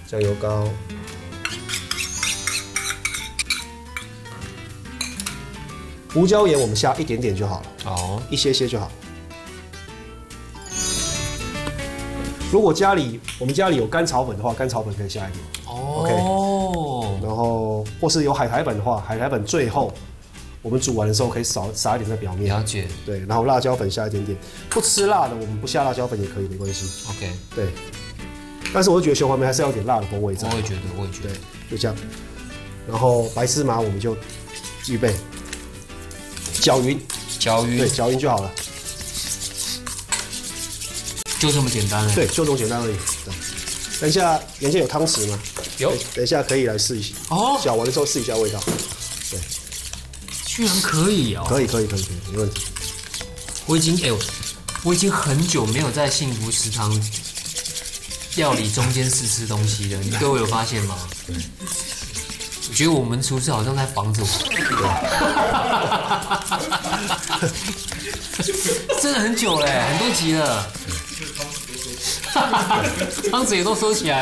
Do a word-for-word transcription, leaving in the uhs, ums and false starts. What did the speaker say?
酱油膏，胡椒盐我们下一点点就好了， 哦， 一些些就好。如果家里我们家里有干炒粉的话，干炒粉可以下一点。 哦， 然后或是有海苔粉的话，海苔粉最后我们煮完的时候可以少撒一点在表面。 了解。 对，然后辣椒粉下一点点。不吃辣的，我们不下辣椒粉也可以，没关系。 OK。 对。但是我觉得熊怀梅还是要有点辣的风味在。 我也觉得，我也觉得。 对，就这样。然后白芝麻我们就预备搅匀， 搅匀， 对，搅匀就好了。 就这么简单了。 对，就这么简单而已。对。等一下，眼前有汤匙吗？ 有。 等一下可以来试一下。哦。搅完了之后试一下味道。对。 居然可以哦！ 可以，可以，可以，可以，没问题。 我已经哎、欸，我已经很久没有在幸福食堂料理中间试吃东西了。你各位有发现吗？对。我觉得我们厨师好像在防着我。真的很久嘞，很多集了。汤匙也都收起来。